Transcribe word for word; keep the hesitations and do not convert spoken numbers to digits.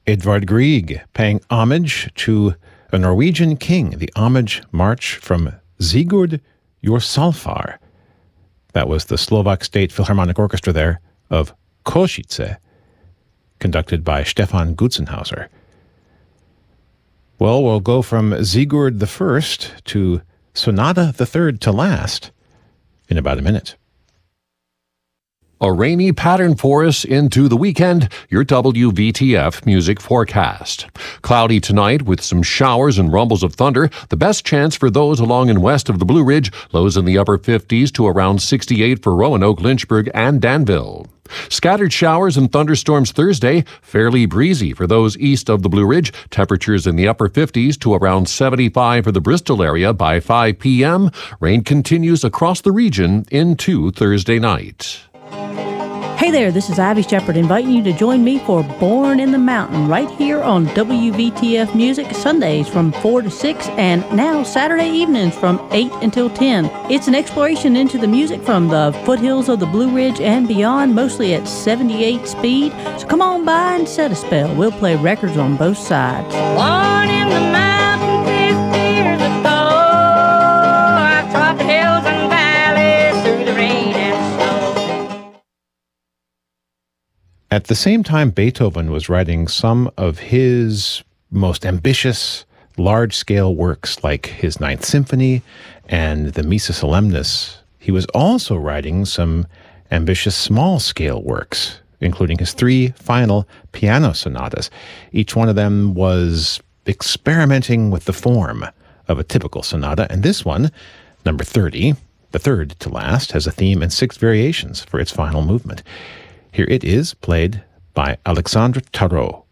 Edvard Grieg, paying homage to a Norwegian king, the Homage March from Sigurd Jorsalfar. That was the Slovak State Philharmonic Orchestra there of Košice, conducted by Stefan Gutzenhauser. Well, we'll go from Sigurd the First to Sonata the Third to Last in about a minute. A rainy pattern for us into the weekend, your W V T F music forecast. Cloudy tonight with some showers and rumbles of thunder. The best chance for those along and west of the Blue Ridge. Lows in the upper fifties to around sixty-eight for Roanoke, Lynchburg, and Danville. Scattered showers and thunderstorms Thursday. Fairly breezy for those east of the Blue Ridge. Temperatures in the upper fifties to around seventy-five for the Bristol area by five p.m. Rain continues across the region into Thursday night. Hey there, this is Ivy Shepherd inviting you to join me for Born in the Mountain right here on W V T F Music, Sundays from four to six and now Saturday evenings from eight until ten. It's an exploration into the music from the foothills of the Blue Ridge and beyond, mostly at seventy-eight speed. So come on by and set a spell. We'll play records on both sides. Born in the mountains fifty years ago, I've trod the hills and valleys through the rain and snow. At the same time, Beethoven was writing some of his most ambitious, large-scale works like his Ninth Symphony and the Missa Solemnis. He was also writing some ambitious small-scale works, including his three final piano sonatas. Each one of them was experimenting with the form of a typical sonata, and this one, number thirty, the third to last, has a theme and six variations for its final movement. Here it is, played by Alexandre Tarot.